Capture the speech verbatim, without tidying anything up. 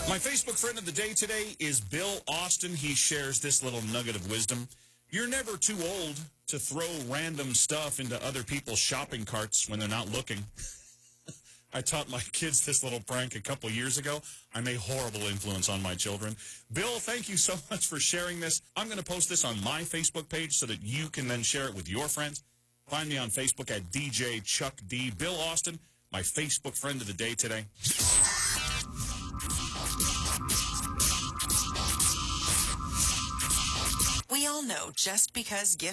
My Facebook friend of the day today is Bill Austin. He shares this little nugget of wisdom. You're never too old to throw random stuff into other people's shopping carts when they're not looking. I taught my kids this little prank a couple years ago. I'm a horrible influence on my children. Bill, thank you so much for sharing this. I'm going to post this on my Facebook page so that you can then share it with your friends. Find me on Facebook at D J Chuck D. Bill Austin, my Facebook friend of the day today. We all know just because gifts